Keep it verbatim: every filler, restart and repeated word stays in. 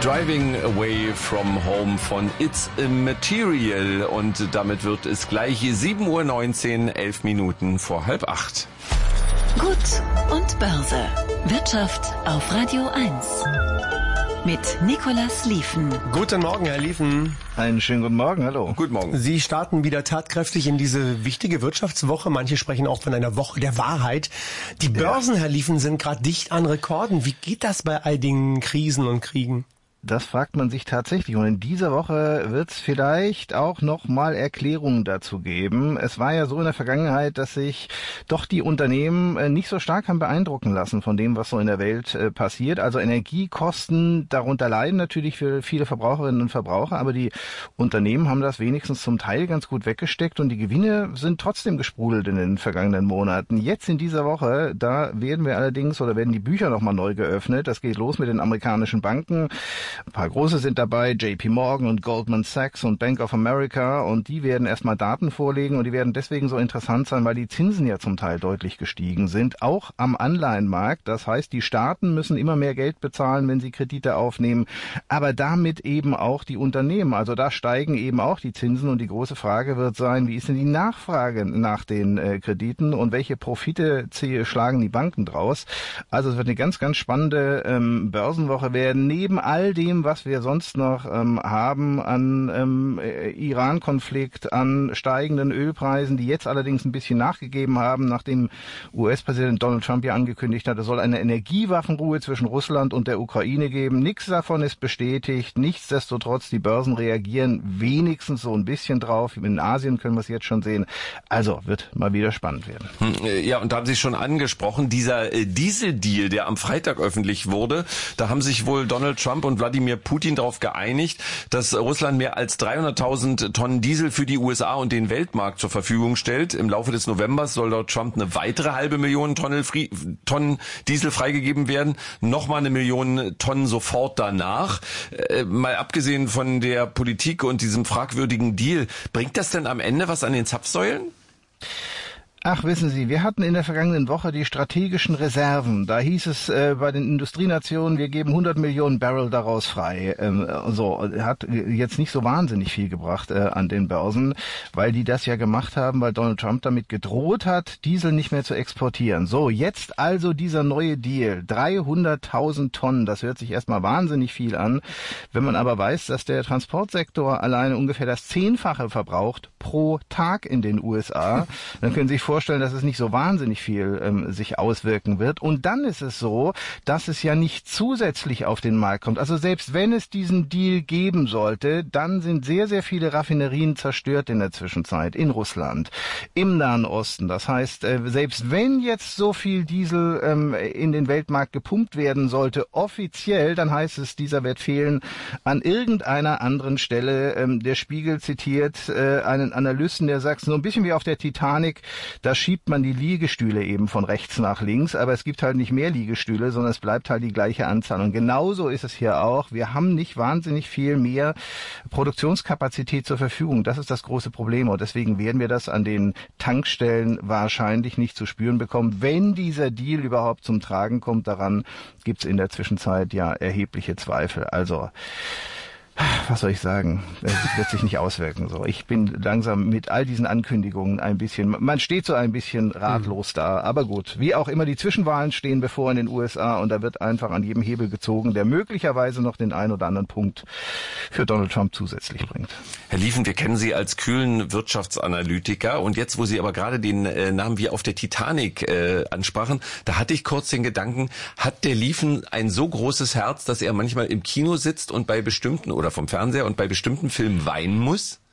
Driving Away from Home von It's Immaterial. Und damit wird es gleich sieben Uhr neunzehn, elf Minuten vor halb acht. Gut und Börse. Wirtschaft auf Radio eins. Mit Nicolas Lieven. Guten Morgen, Herr Lieven. Einen schönen guten Morgen, hallo. Guten Morgen. Sie starten wieder tatkräftig in diese wichtige Wirtschaftswoche. Manche sprechen auch von einer Woche der Wahrheit. Die Börsen, ja. Herr Lieven, sind gerade dicht an Rekorden. Wie geht das bei all den Krisen und Kriegen? Das fragt man sich tatsächlich. Und in dieser Woche wird es vielleicht auch noch mal Erklärungen dazu geben. Es war ja so in der Vergangenheit, dass sich doch die Unternehmen nicht so stark haben beeindrucken lassen von dem, was so in der Welt passiert. Also Energiekosten, darunter leiden natürlich für viele Verbraucherinnen und Verbraucher, aber die Unternehmen haben das wenigstens zum Teil ganz gut weggesteckt und die Gewinne sind trotzdem gesprudelt in den vergangenen Monaten. Jetzt in dieser Woche, da werden wir allerdings oder werden die Bücher noch mal neu geöffnet. Das geht los mit den amerikanischen Banken. Ein paar große sind dabei, J P Morgan und Goldman Sachs und Bank of America, und die werden erstmal Daten vorlegen und die werden deswegen so interessant sein, weil die Zinsen ja zum Teil deutlich gestiegen sind, auch am Anleihenmarkt. Das heißt, die Staaten müssen immer mehr Geld bezahlen, wenn sie Kredite aufnehmen, aber damit eben auch die Unternehmen. Also da steigen eben auch die Zinsen und die große Frage wird sein, wie ist denn die Nachfrage nach den äh, Krediten und welche Profite schlagen die Banken draus? Also es wird eine ganz, ganz spannende ähm, Börsenwoche werden, neben all dem, was wir sonst noch ähm, haben an ähm, Iran-Konflikt, an steigenden Ölpreisen, die jetzt allerdings ein bisschen nachgegeben haben, nachdem U S-Präsident Donald Trump ja angekündigt hat, es soll eine Energiewaffenruhe zwischen Russland und der Ukraine geben. Nichts davon ist bestätigt. Nichtsdestotrotz, die Börsen reagieren wenigstens so ein bisschen drauf. In Asien können wir es jetzt schon sehen. Also wird mal wieder spannend werden. Ja, und da haben Sie schon angesprochen, dieser äh, Diesel-Deal, der am Freitag öffentlich wurde, da haben sich wohl Donald Trump und Wladimir Putin darauf geeinigt, dass Russland mehr als dreihunderttausend Tonnen Diesel für die U S A und den Weltmarkt zur Verfügung stellt. Im Laufe des Novembers soll laut Trump eine weitere halbe Million Tonnen, Tonnen Diesel freigegeben werden. Nochmal eine Million Tonnen sofort danach. Äh, mal abgesehen von der Politik und diesem fragwürdigen Deal, bringt das denn am Ende was an den Zapfsäulen? Ach, wissen Sie, wir hatten in der vergangenen Woche die strategischen Reserven. Da hieß es äh, bei den Industrienationen, wir geben hundert Millionen Barrel daraus frei. Ähm, so hat jetzt nicht so wahnsinnig viel gebracht äh, an den Börsen, weil die das ja gemacht haben, weil Donald Trump damit gedroht hat, Diesel nicht mehr zu exportieren. So, jetzt also dieser neue Deal, dreihunderttausend Tonnen. Das hört sich erstmal wahnsinnig viel an. Wenn man aber weiß, dass der Transportsektor alleine ungefähr das Zehnfache verbraucht pro Tag in den U S A, dann können Sie sich vorstellen, vorstellen, dass es nicht so wahnsinnig viel ähm, sich auswirken wird. Und dann ist es so, dass es ja nicht zusätzlich auf den Markt kommt. Also selbst wenn es diesen Deal geben sollte, dann sind sehr, sehr viele Raffinerien zerstört in der Zwischenzeit in Russland, im Nahen Osten. Das heißt, äh, selbst wenn jetzt so viel Diesel ähm, in den Weltmarkt gepumpt werden sollte, offiziell, dann heißt es, dieser wird fehlen an irgendeiner anderen Stelle. Ähm, der Spiegel zitiert äh, einen Analysten, der sagt, so ein bisschen wie auf der Titanic, da schiebt man die Liegestühle eben von rechts nach links, aber es gibt halt nicht mehr Liegestühle, sondern es bleibt halt die gleiche Anzahl. Und genauso ist es hier auch. Wir haben nicht wahnsinnig viel mehr Produktionskapazität zur Verfügung. Das ist das große Problem. Und deswegen werden wir das an den Tankstellen wahrscheinlich nicht zu spüren bekommen. Wenn dieser Deal überhaupt zum Tragen kommt, daran gibt es in der Zwischenzeit ja erhebliche Zweifel. Also was soll ich sagen? Es wird sich nicht auswirken. So, ich bin langsam mit all diesen Ankündigungen ein bisschen, man steht so ein bisschen ratlos da. Aber gut, wie auch immer, die Zwischenwahlen stehen bevor in den U S A und da wird einfach an jedem Hebel gezogen, der möglicherweise noch den einen oder anderen Punkt für Donald Trump zusätzlich bringt. Herr Lieven, wir kennen Sie als kühlen Wirtschaftsanalytiker und jetzt, wo Sie aber gerade den äh, Namen wie auf der Titanic äh, ansprachen, da hatte ich kurz den Gedanken, hat der Lieven ein so großes Herz, dass er manchmal im Kino sitzt und bei bestimmten oder vom Fernseher und bei bestimmten Filmen weinen muss?